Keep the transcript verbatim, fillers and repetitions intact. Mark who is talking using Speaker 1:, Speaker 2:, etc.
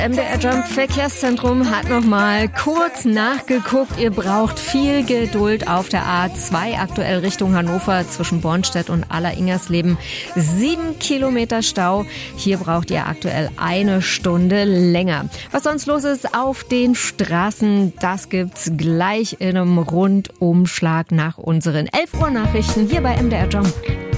Speaker 1: M D R Jump Verkehrszentrum hat noch mal kurz nachgeguckt. Ihr braucht viel Geduld auf der A zwei, aktuell Richtung Hannover zwischen Bornstedt und Aller-Ingersleben. Sieben Kilometer Stau. Hier braucht ihr aktuell eine Stunde länger. Was sonst los ist auf den Straßen, das gibt's gleich in einem Rundumschlag nach unseren elf Uhr Nachrichten hier bei M D R Jump.